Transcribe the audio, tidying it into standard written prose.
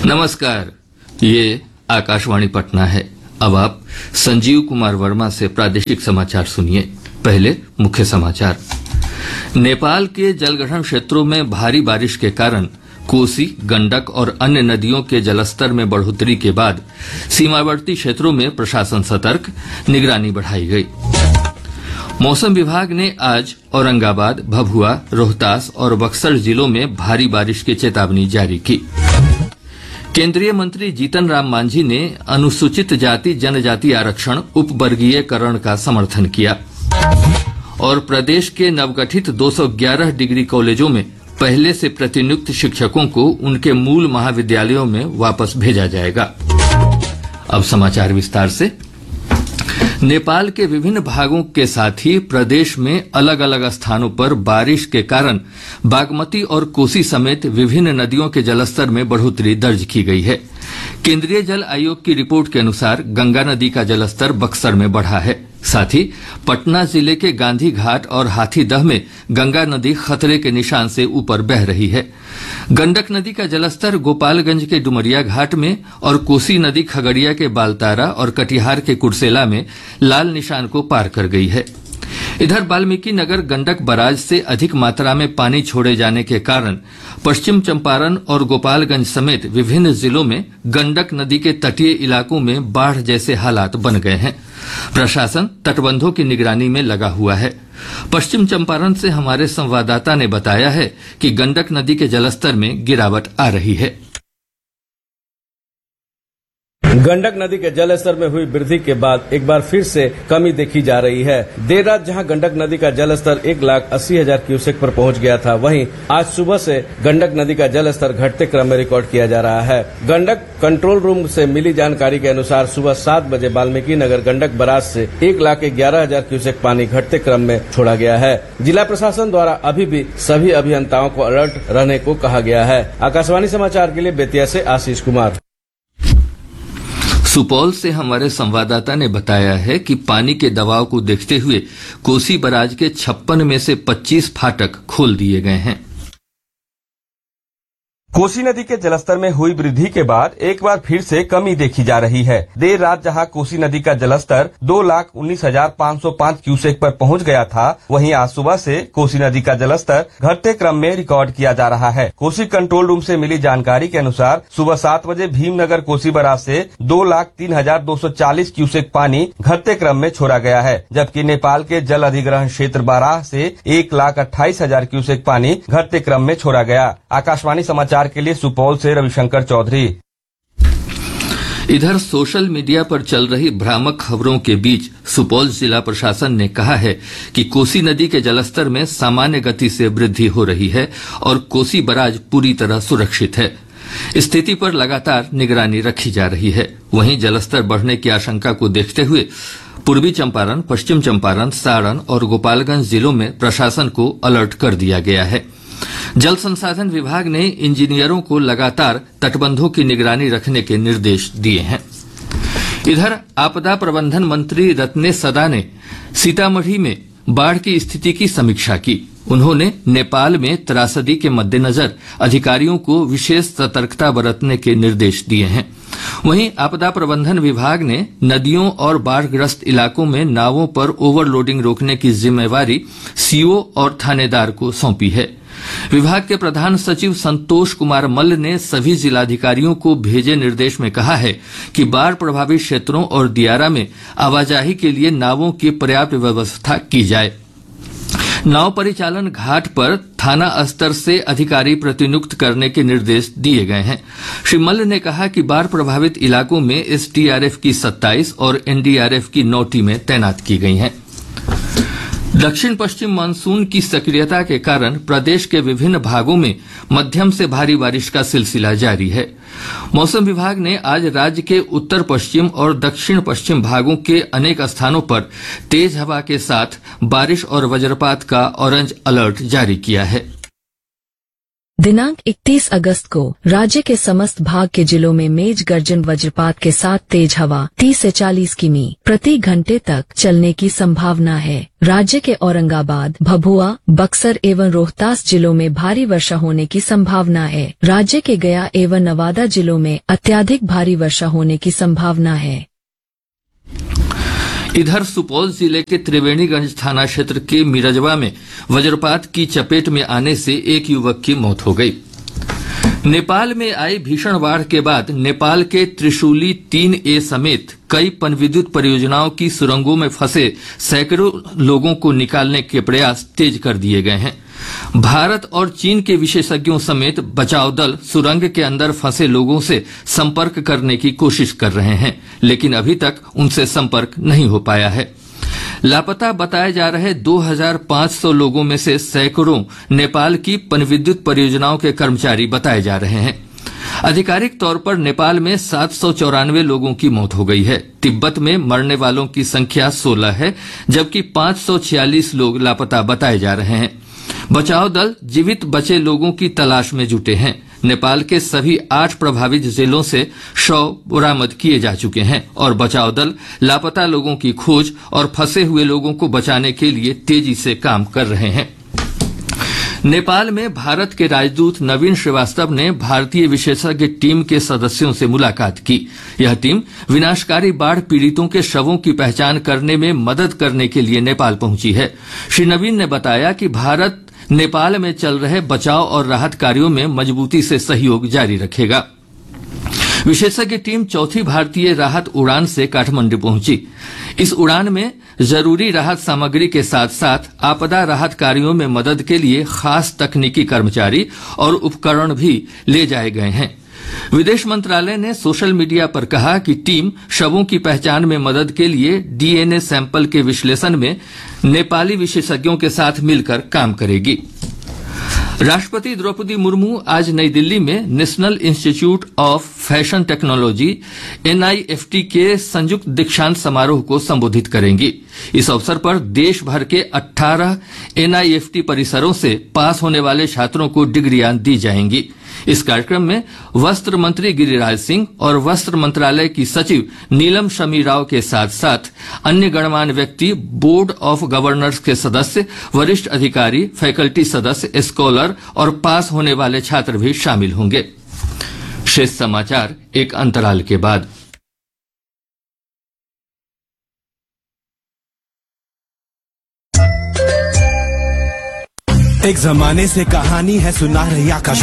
नमस्कार, ये आकाशवाणी पटना है। अब आप संजीव कुमार वर्मा से प्रादेशिक समाचार सुनिए। पहले मुख्य समाचार। नेपाल के जलग्रहण क्षेत्रों में भारी बारिश के कारण कोसी, गंडक और अन्य नदियों के जलस्तर में बढ़ोतरी के बाद सीमावर्ती क्षेत्रों में प्रशासन सतर्क, निगरानी बढ़ाई गई। मौसम विभाग ने आज औरंगाबाद, भभुआ, रोहतास और बक्सर जिलों में भारी बारिश की चेतावनी जारी की। केंद्रीय मंत्री जीतन राम मांझी ने अनुसूचित जाति जनजाति आरक्षण उपवर्गीयकरण का समर्थन किया और प्रदेश के नवगठित 211 डिग्री कॉलेजों में पहले से प्रतिनियुक्त शिक्षकों को उनके मूल महाविद्यालयों में वापस भेजा जाएगा। अब समाचार विस्तार से। नेपाल के विभिन्न भागों के साथ ही प्रदेश में अलग अलग स्थानों पर बारिश के कारण बागमती और कोसी समेत विभिन्न नदियों के जलस्तर में बढ़ोतरी दर्ज की गई है। केंद्रीय जल आयोग की रिपोर्ट के अनुसार गंगा नदी का जलस्तर बक्सर में बढ़ा है। साथ ही पटना जिले के गांधी घाट और हाथीदह में गंगा नदी खतरे के निशान से ऊपर बह रही है। गंडक नदी का जलस्तर गोपालगंज के डुमरिया घाट में और कोसी नदी खगड़िया के बालतारा और कटिहार के कुर्सेला में लाल निशान को पार कर गई है। इधर वाल्मीकि नगर गंडक बराज से अधिक मात्रा में पानी छोड़े जाने के कारण पश्चिम चंपारण और गोपालगंज समेत विभिन्न जिलों में गंडक नदी के तटीय इलाकों में बाढ़ जैसे हालात बन गए हैं। प्रशासन तटबंधों की निगरानी में लगा हुआ है। पश्चिम चंपारण से हमारे संवाददाता ने बताया है कि गंडक नदी के जलस्तर में गिरावट आ रही है। गंडक नदी के जलस्तर में हुई वृद्धि के बाद एक बार फिर से कमी देखी जा रही है। देर रात जहां गंडक नदी का जलस्तर 1,80,000 क्यूसेक पर पहुंच गया था, वहीं आज सुबह से गंडक नदी का जलस्तर घटते क्रम में रिकॉर्ड किया जा रहा है। गंडक कंट्रोल रूम से मिली जानकारी के अनुसार सुबह 7 बजे वाल्मीकि नगर गंडक बराज से 1,11,000 क्यूसेक पानी घटते क्रम में छोड़ा गया है। जिला प्रशासन द्वारा अभी भी सभी अभियंताओं को अलर्ट रहने को कहा गया है। आकाशवाणी समाचार के लिए बेतिया से आशीष कुमार। सुपौल से हमारे संवाददाता ने बताया है कि पानी के दबाव को देखते हुए कोसी बराज के 56 में से 25 फाटक खोल दिए गए हैं। कोसी नदी के जलस्तर में हुई वृद्धि के बाद एक बार फिर से कमी देखी जा रही है। देर रात जहां कोसी नदी का जलस्तर 2,19,505 क्यूसेक पर पहुंच गया था, वहीं आज सुबह से कोसी नदी का जलस्तर घटते क्रम में रिकॉर्ड किया जा रहा है। कोसी कंट्रोल रूम से मिली जानकारी के अनुसार सुबह 7 बजे भीमनगर कोसी बराज से 2,03,240 क्यूसेक पानी घटते क्रम में छोड़ा गया है, जबकि नेपाल के जल अधिग्रहण क्षेत्र बाराह से 1,28,000 क्यूसेक पानी घटते क्रम में छोड़ा गया। आकाशवाणी समाचार के लिए सुपौल से रविशंकर चौधरी। इधर सोशल मीडिया पर चल रही भ्रामक खबरों के बीच सुपौल जिला प्रशासन ने कहा है कि कोसी नदी के जलस्तर में सामान्य गति से वृद्धि हो रही है और कोसी बराज पूरी तरह सुरक्षित है। स्थिति पर लगातार निगरानी रखी जा रही है। वहीं जलस्तर बढ़ने की आशंका को देखते हुए पूर्वी चंपारण, पश्चिम चंपारण, सारण और गोपालगंज जिलों में प्रशासन को अलर्ट कर दिया गया है। जल संसाधन विभाग ने इंजीनियरों को लगातार तटबंधों की निगरानी रखने के निर्देश दिए हैं। इधर आपदा प्रबंधन मंत्री रत्नेश सदा ने सीतामढ़ी में बाढ़ की स्थिति की समीक्षा की। उन्होंने नेपाल में त्रासदी के मद्देनजर अधिकारियों को विशेष सतर्कता बरतने के निर्देश दिए हैं। वहीं आपदा प्रबंधन विभाग ने नदियों और बाढ़ग्रस्त इलाकों में नावों पर ओवरलोडिंग रोकने की जिम्मेवारी सीओ और थानेदार को सौंपी है। विभाग के प्रधान सचिव संतोष कुमार मल्ल ने सभी जिलाधिकारियों को भेजे निर्देश में कहा है कि बाढ़ प्रभावित क्षेत्रों और दियारा में आवाजाही के लिए नावों की पर्याप्त व्यवस्था की जाए। नाव परिचालन घाट पर थाना स्तर से अधिकारी प्रतिनियुक्त करने के निर्देश दिए गए हैं। श्री मल्ल ने कहा कि बाढ़ प्रभावित इलाकों में एसडीआरएफ की 27 और एनडीआरएफ की 9 टीमें तैनात की गई हैं। दक्षिण पश्चिम मानसून की सक्रियता के कारण प्रदेश के विभिन्न भागों में मध्यम से भारी बारिश का सिलसिला जारी है। मौसम विभाग ने आज राज्य के उत्तर पश्चिम और दक्षिण पश्चिम भागों के अनेक स्थानों पर तेज हवा के साथ बारिश और वज्रपात का ऑरेंज अलर्ट जारी किया है। दिनांक 31 अगस्त को राज्य के समस्त भाग के जिलों में मेघ गर्जन वज्रपात के साथ तेज हवा 30 से 40 किमी प्रति घंटे तक चलने की संभावना है। राज्य के औरंगाबाद, भभुआ, बक्सर एवं रोहतास जिलों में भारी वर्षा होने की संभावना है। राज्य के गया एवं नवादा जिलों में अत्यधिक भारी वर्षा होने की संभावना है। इधर सुपौल जिले के त्रिवेणीगंज थाना क्षेत्र के मिरजवा में वज्रपात की चपेट में आने से एक युवक की मौत हो गई। नेपाल में आई भीषण बाढ़ के बाद नेपाल के त्रिशूली 3A समेत कई पनविद्युत परियोजनाओं की सुरंगों में फंसे सैकड़ों लोगों को निकालने के प्रयास तेज कर दिए गए हैं। भारत और चीन के विशेषज्ञों समेत बचाव दल सुरंग के अंदर फंसे लोगों से संपर्क करने की कोशिश कर रहे हैं, लेकिन अभी तक उनसे संपर्क नहीं हो पाया है। लापता बताए जा रहे 2500 लोगों में से सैकड़ों नेपाल की पनविद्युत परियोजनाओं के कर्मचारी बताए जा रहे हैं। आधिकारिक तौर पर नेपाल में 794 लोगों की मौत हो गई है। तिब्बत में मरने वालों की संख्या 16 है, जबकि 546 लोग लापता बताए जा रहे हैं। बचाव दल जीवित बचे लोगों की तलाश में जुटे हैं। नेपाल के सभी 8 प्रभावित जिलों से शव बरामद किए जा चुके हैं और बचाव दल लापता लोगों की खोज और फंसे हुए लोगों को बचाने के लिए तेजी से काम कर रहे हैं। नेपाल में भारत के राजदूत नवीन श्रीवास्तव ने भारतीय विशेषज्ञ टीम के सदस्यों से मुलाकात की। यह टीम विनाशकारी बाढ़ पीड़ितों के शवों की पहचान करने में मदद करने के लिए नेपाल पहुंची है। श्री नवीन ने बताया कि भारत नेपाल में चल रहे बचाव और राहत कार्यों में मजबूती से सहयोग जारी रखेगा। विशेषज्ञ टीम चौथी भारतीय राहत उड़ान से काठमांडू पहुंची। इस उड़ान में जरूरी राहत सामग्री के साथ साथ आपदा राहत कार्यों में मदद के लिए खास तकनीकी कर्मचारी और उपकरण भी ले जाए गए हैं। विदेश मंत्रालय ने सोशल मीडिया पर कहा कि टीम शवों की पहचान में मदद के लिए डीएनए सैंपल के विश्लेषण में नेपाली विशेषज्ञों के साथ मिलकर काम करेगी। राष्ट्रपति द्रौपदी मुर्मू आज नई दिल्ली में national institute of fashion technology NIFT के संयुक्त दीक्षांत समारोह को संबोधित करेंगी। इस अवसर पर देश भर के 18 NIFT परिसरों से पास होने वाले छात्रों को डिग्रियां दी जाएंगी। इस कार्यक्रम में वस्त्र मंत्री गिरिराज सिंह और वस्त्र मंत्रालय की सचिव नीलम शमी राव के साथ साथ अन्य गणमान्य व्यक्ति, बोर्ड ऑफ गवर्नर्स के सदस्य, वरिष्ठ अधिकारी, फैकल्टी सदस्य, स्कॉलर और पास होने वाले छात्र भी शामिल होंगे। शेष समाचार एक अंतराल के बाद। एक जमाने से कहानी है सुना रही आकाश